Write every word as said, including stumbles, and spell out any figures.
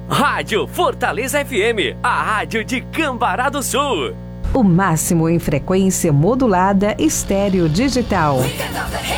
Rádio Fortaleza F M, a rádio de Cambará do Sul. O máximo em frequência modulada estéreo digital.